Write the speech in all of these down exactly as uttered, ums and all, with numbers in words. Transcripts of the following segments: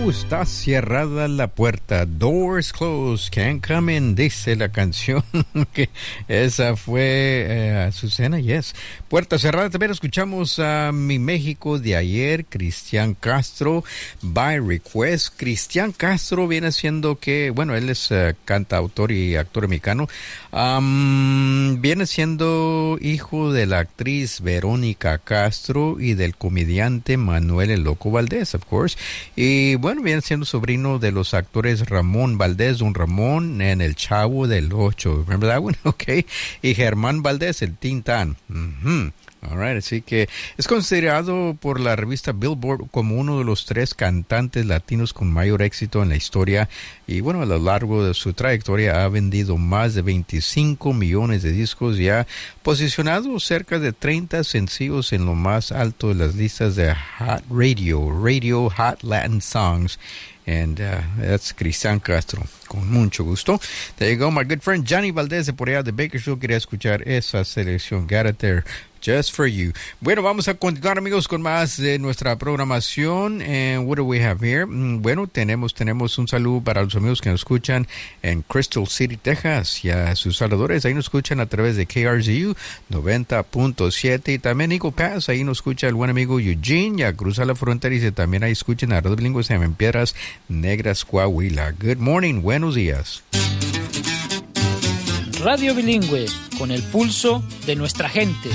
Uh, está cerrada la puerta. Doors closed, can't come in, dice la canción. que esa fue eh, Azucena, yes. Puerta cerrada. También escuchamos a Mi México de ayer, Cristian Castro, By Request. Cristian Castro viene siendo que, bueno, él es uh, cantautor y actor mexicano. Um, viene siendo hijo de la actriz Verónica Castro y del comediante Manuel El Loco Valdés, of course. Y bueno, viene siendo sobrino de los actores Ramón Valdés, don Ramón en El Chavo del Ocho. Remember that one? Okay. Y Germán Valdés, el Tintán. Mm-hmm. All right, así que es considerado por la revista Billboard como uno de los tres cantantes latinos con mayor éxito en la historia y bueno, a lo largo de su trayectoria ha vendido más de veinticinco millones de discos y ha posicionado cerca de treinta sencillos en lo más alto de las listas de Hot Radio, Radio Hot Latin Songs. And uh, that's Cristian Castro. Con mucho gusto. There you go, my good friend Johnny Valdez de por allá de Bakersfield. Quería escuchar esa selección. Got it there. Just for you. Bueno, vamos a continuar, amigos, con más de nuestra programación. And what do we have here? Bueno, tenemos tenemos un saludo para los amigos que nos escuchan en Crystal City, Texas, y a sus saludadores. Ahí nos escuchan a través de K R Z U noventa punto siete y también Eagle Pass. Ahí nos escucha el buen amigo Eugene. Ya cruza la frontera y también ahí escuchan a Radio Bilingüe en Piedras Negras, Coahuila. Good morning, buenos días. Radio Bilingüe, con el pulso de nuestra gente.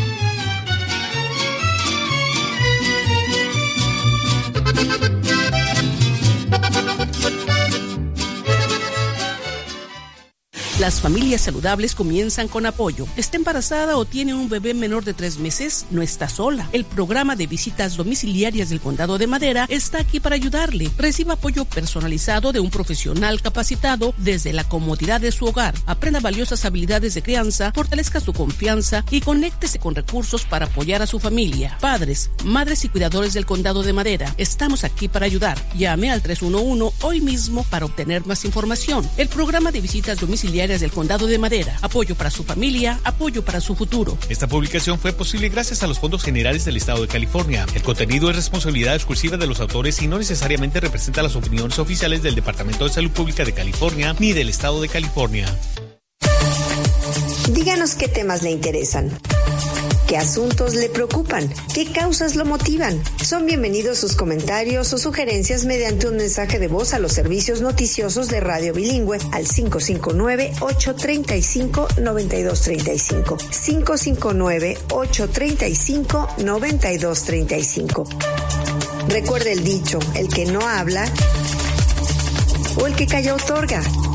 Las familias saludables comienzan con apoyo. ¿Está embarazada o tiene un bebé menor de tres meses? No está sola. El programa de visitas domiciliarias del Condado de Madera está aquí para ayudarle. Reciba apoyo personalizado de un profesional capacitado desde la comodidad de su hogar. Aprenda valiosas habilidades de crianza, fortalezca su confianza y conéctese con recursos para apoyar a su familia. Padres, madres y cuidadores del Condado de Madera, estamos aquí para ayudar. Llame al tres uno uno hoy mismo para obtener más información. El programa de visitas domiciliarias del Condado de Madera. Apoyo para su familia, apoyo para su futuro. Esta publicación fue posible gracias a los fondos generales del Estado de California. El contenido es responsabilidad exclusiva de los autores y no necesariamente representa las opiniones oficiales del Departamento de Salud Pública de California ni del Estado de California. Díganos qué temas le interesan. ¿Qué asuntos le preocupan? ¿Qué causas lo motivan? Son bienvenidos sus comentarios o sugerencias mediante un mensaje de voz a los servicios noticiosos de Radio Bilingüe al cinco cinco nueve, ocho tres cinco, nueve dos tres cinco. cinco cinco nueve, ocho tres cinco, nueve dos tres cinco. Recuerde el dicho, el que no habla o el que calla otorga.